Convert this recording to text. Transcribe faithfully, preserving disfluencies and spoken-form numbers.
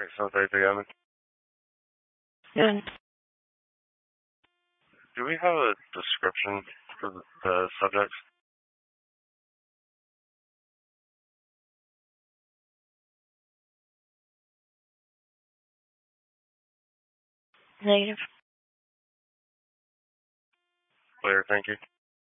Alright, sounds very together. Good. Do we have a description for the, the subject? Negative. Clear, thank you.